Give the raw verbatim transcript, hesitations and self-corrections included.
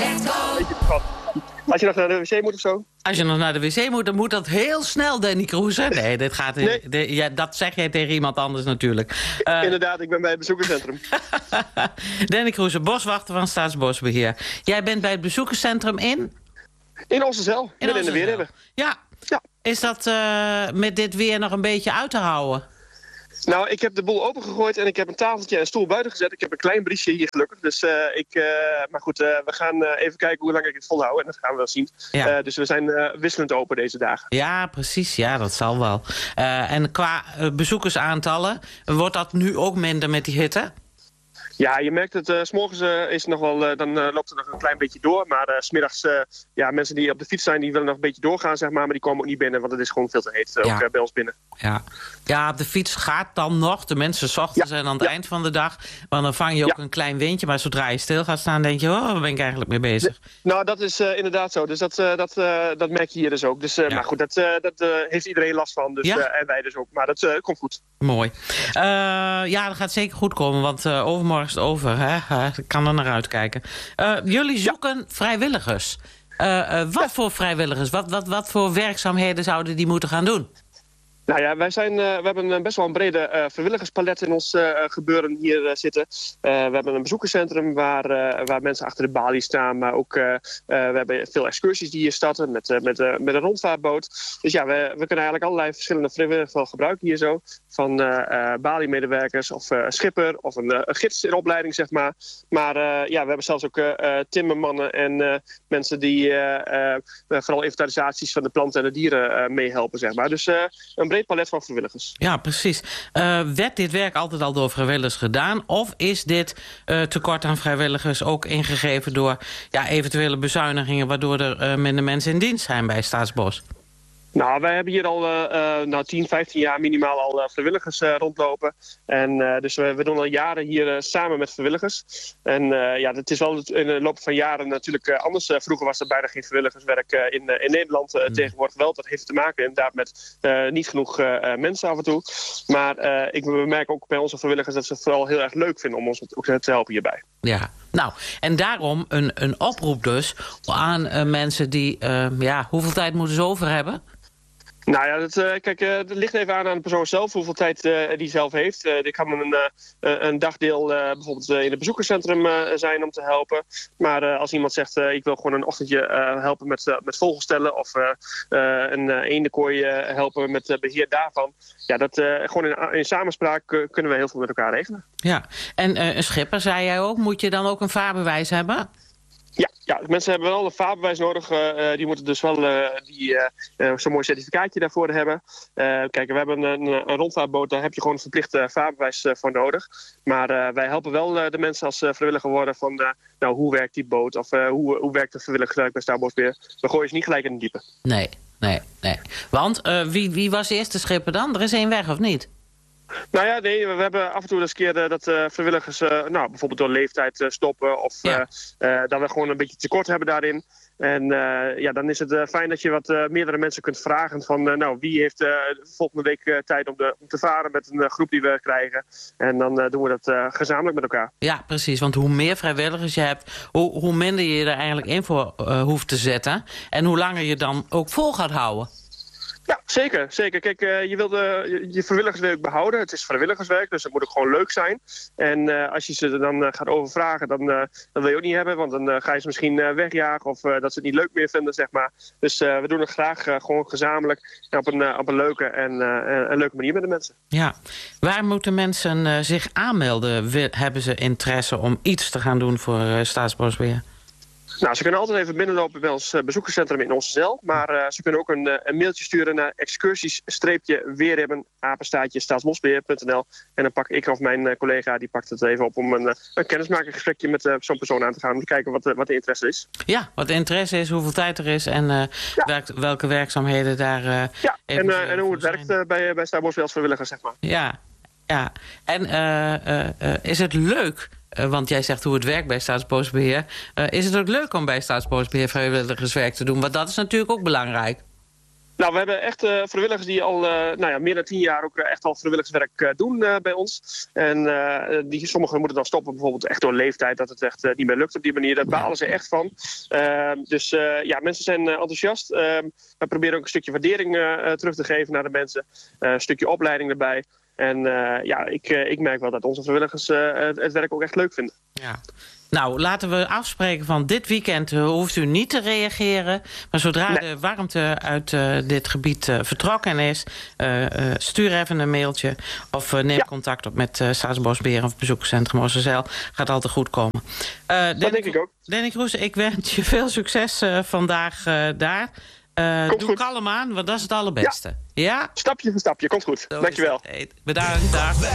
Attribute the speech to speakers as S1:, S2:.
S1: Als je nog naar de wc moet of zo?
S2: Als je nog naar de wc moet, dan moet dat heel snel, Danny Kroeze. Nee, dit gaat,
S1: Nee.
S2: de, ja, dat zeg jij tegen iemand anders natuurlijk. Uh,
S1: Inderdaad, ik ben bij het bezoekerscentrum.
S2: Danny Kroeze, boswachter van Staatsbosbeheer. Jij bent bij het bezoekerscentrum in?
S1: In Oosterzeil, midden in de Weerhebber.
S2: Ja.
S1: Ja.
S2: Is dat uh, met dit weer nog een beetje uit te houden?
S1: Nou, ik heb de boel opengegooid en ik heb een tafeltje en een stoel buiten gezet. Ik heb een klein briesje hier gelukkig. Dus, uh, ik, uh, maar goed, uh, we gaan uh, even kijken hoe lang ik het volhoud. En dat gaan we wel zien. Ja. Uh, dus we zijn uh, wisselend open deze dagen.
S2: Ja, precies. Ja, dat zal wel. Uh, en qua uh, bezoekersaantallen, wordt dat nu ook minder met die hitte?
S1: Ja, je merkt het, uh, 's morgens uh, is het nog wel, uh, dan uh, loopt het nog een klein beetje door. Maar uh, 's middags, uh, ja, mensen die op de fiets zijn, die willen nog een beetje doorgaan, zeg maar. Maar die komen ook niet binnen, want het is gewoon veel te heet, uh, ja. ook uh, bij ons binnen.
S2: Ja. ja, op de fiets gaat dan nog. De mensen 's ochtends ja. en aan het ja. eind van de dag. Want dan vang je ook ja. een klein windje. Maar zodra je stil gaat staan, denk je, oh, waar ben ik eigenlijk mee bezig?
S1: De, nou, dat is uh, inderdaad zo. Dus dat, uh, dat, uh, dat merk je hier dus ook. Dus, uh, ja. Maar goed, dat, uh, dat uh, heeft iedereen last van. Dus, ja. uh, en wij dus ook. Maar dat uh, komt goed.
S2: Mooi. Uh, ja, dat gaat zeker goed komen. Want uh, overmorgen is het over. Hè? Uh, ik kan er naar uitkijken. Uh, jullie zoeken ja. vrijwilligers. Uh, uh, wat ja. voor vrijwilligers? Wat, wat, wat voor werkzaamheden zouden die moeten gaan doen?
S1: Nou ja, wij zijn, uh, we hebben een best wel een brede uh, vrijwilligerspalet in ons uh, gebeuren hier uh, zitten. Uh, we hebben een bezoekerscentrum waar, uh, waar mensen achter de balie staan. Maar ook uh, uh, we hebben veel excursies die hier starten met, uh, met, uh, met een rondvaartboot. Dus ja, we, we kunnen eigenlijk allerlei verschillende vrijwilligers wel gebruiken hier zo. Van uh, uh, baliemedewerkers of uh, schipper of een, uh, een gids in opleiding, zeg maar. Maar uh, ja, we hebben zelfs ook uh, uh, timmermannen en uh, mensen die uh, uh, vooral inventarisaties van de planten en de dieren uh, meehelpen, zeg maar. Dus uh, een breed palet van vrijwilligers.
S2: Ja, precies. Uh, werd dit werk altijd al door vrijwilligers gedaan? Of is dit uh, tekort aan vrijwilligers ook ingegeven door ja, eventuele bezuinigingen, waardoor er uh, minder mensen in dienst zijn bij Staatsbos?
S1: Nou, wij hebben hier al uh, nou, tien, vijftien jaar minimaal al uh, vrijwilligers uh, rondlopen. En uh, dus we, we doen al jaren hier uh, samen met vrijwilligers. En uh, ja, het is wel in de loop van jaren natuurlijk uh, anders. Uh, vroeger was er bijna geen vrijwilligerswerk uh, in, uh, in Nederland. Uh, mm. Tegenwoordig wel. Dat heeft te maken inderdaad met uh, niet genoeg uh, mensen af en toe. Maar uh, ik bemerk ook bij onze vrijwilligers dat ze het vooral heel erg leuk vinden om ons ook te helpen hierbij.
S2: Ja, nou, en daarom een, een oproep dus aan uh, mensen die, uh, ja, hoeveel tijd moeten ze over hebben?
S1: Nou ja, dat, uh, kijk, uh, dat ligt even aan aan de persoon zelf, hoeveel tijd uh, die zelf heeft. Uh, dit kan een, uh, een dagdeel uh, bijvoorbeeld uh, in het bezoekerscentrum uh, zijn om te helpen. Maar uh, als iemand zegt, uh, ik wil gewoon een ochtendje uh, helpen met, uh, met vogelstellen of uh, uh, een uh, eendenkooi uh, helpen met uh, beheer daarvan. Ja, dat uh, gewoon in, in samenspraak uh, kunnen we heel veel met elkaar regelen. Ja,
S2: en uh, een schipper, zei jij ook, moet je dan ook een vaarbewijs hebben?
S1: Ja, ja, mensen hebben wel een vaarbewijs nodig. Uh, die moeten dus wel uh, die, uh, uh, zo'n mooi certificaatje daarvoor hebben. Uh, kijk, we hebben een, een, een rondvaartboot, daar heb je gewoon een verplicht uh, vaarbewijs uh, voor nodig. Maar uh, wij helpen wel uh, de mensen als uh, vrijwilliger worden van uh, nou, hoe werkt die boot of uh, hoe, hoe werkt het vrijwilligerswerk bij Staatsbosbeheer. We gooien ze niet gelijk in het diepe.
S2: Nee, nee, nee. Want uh, wie, wie was de eerste schipper dan? Er is één weg, of niet?
S1: Nou ja, nee, we hebben af en toe eens keer uh, dat uh, vrijwilligers uh, nou, bijvoorbeeld door leeftijd uh, stoppen. Of ja. uh, uh, dat we gewoon een beetje tekort hebben daarin. En uh, ja, dan is het uh, fijn dat je wat uh, meerdere mensen kunt vragen van uh, nou, wie heeft uh, volgende week uh, tijd om, de, om te varen met een uh, groep die we krijgen. En dan uh, doen we dat uh, gezamenlijk met elkaar.
S2: Ja, precies. Want hoe meer vrijwilligers je hebt, hoe, hoe minder je er eigenlijk in voor uh, hoeft te zetten. En hoe langer je dan ook vol gaat houden.
S1: Ja, zeker. zeker. Kijk, uh, je wilt uh, je, je vrijwilligerswerk behouden. Het is vrijwilligerswerk, dus het moet ook gewoon leuk zijn. En uh, als je ze er dan uh, gaat overvragen, dan, uh, dan wil je ook niet hebben. Want dan uh, ga je ze misschien uh, wegjagen of uh, dat ze het niet leuk meer vinden, zeg maar. Dus uh, we doen het graag uh, gewoon gezamenlijk en op een, uh, op een leuke en uh, een leuke manier met de mensen.
S2: Ja. Waar moeten mensen uh, zich aanmelden? Wil, hebben ze interesse om iets te gaan doen voor uh, Staatsbosbeheer?
S1: Nou, ze kunnen altijd even binnenlopen bij ons bezoekerscentrum in Oosterzeil. Maar uh, ze kunnen ook een, een mailtje sturen naar excursies-weerhebben, apenstaartje, staatsbosbeheer punt n l. En dan pak ik of mijn uh, collega, die pakt het even op om een, een kennismakingsgesprekje met uh, zo'n persoon aan te gaan. Om te kijken wat, uh, wat de interesse is.
S2: Ja, wat de interesse is, hoeveel tijd er is en uh, ja. welk, welke werkzaamheden daar uh,
S1: Ja, en, uh, en hoe het werkt uh, bij, bij Staatsbosbeheer als vrijwilliger, zeg maar.
S2: Ja, ja. En uh, uh, uh, is het leuk... Uh, want jij zegt hoe het werkt bij Staatsbosbeheer. Uh, is het ook leuk om bij Staatsbosbeheer vrijwilligerswerk te doen? Want dat is natuurlijk ook belangrijk.
S1: Nou, we hebben echt uh, vrijwilligers die al uh, nou ja, meer dan tien jaar ook uh, echt al vrijwilligerswerk uh, doen uh, bij ons. En uh, die, sommigen moeten dan stoppen, bijvoorbeeld echt door leeftijd, dat het echt uh, niet meer lukt op die manier. Daar balen ze echt van. Uh, dus uh, ja, mensen zijn uh, enthousiast. Uh, we proberen ook een stukje waardering uh, terug te geven naar de mensen. Uh, een stukje opleiding erbij. En uh, ja, ik, uh, ik merk wel dat onze vrijwilligers uh, het, het werk ook echt leuk vinden.
S2: Ja. Nou, laten we afspreken van dit weekend uh, hoeft u niet te reageren. Maar zodra nee. de warmte uit uh, dit gebied uh, vertrokken is, Uh, uh, stuur even een mailtje. Of uh, neem ja. contact op met uh, Staatsbosbeheer of bezoekerscentrum Oosterzeil. Gaat altijd goed komen. Uh,
S1: dat denk ik ook.
S2: Danny Kroes, ik wens je veel succes uh, vandaag uh, daar. Uh, doe goed. Kalm aan, want dat is het allerbeste. Ja?
S1: ja? Stapje voor stapje, komt goed. Zo Dankjewel.
S2: Bedankt. Dag.